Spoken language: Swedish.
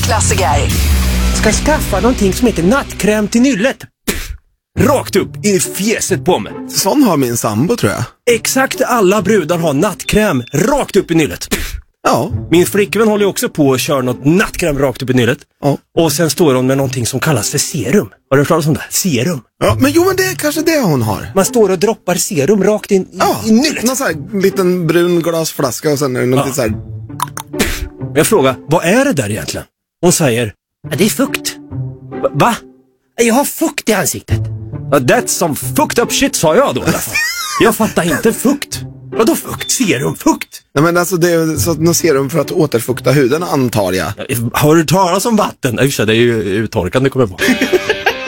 klassiker. Ska skaffa någonting som heter nattkräm till nyllet. Rakt upp i fjäset på mig. Sån har min sambo, tror jag. Exakt alla brudar har nattkräm rakt upp i nyllet. Ja. Min flickvän håller ju också på att köra något nattkräm rakt upp i nyllet. Ja. Och sen står hon med någonting som kallas för serum. Har du hört talas om det? Serum. Ja, men det är kanske det hon har. Man står och droppar serum rakt in i nyllet. Någon sån här liten brun glasflaska och sen är det något så här. Jag frågar, vad är det där egentligen? Hon säger, det är fukt. Va? Jag har fukt i ansiktet. That's some fucked up shit, sa jag då i alla fall. Jag fattar inte fukt. Vadå fukt? Serum, fukt? Nej, men alltså det är så något serum för att återfukta huden, antar jag. Har du talat om vatten? Det är ju uttorkande, kommer jag på.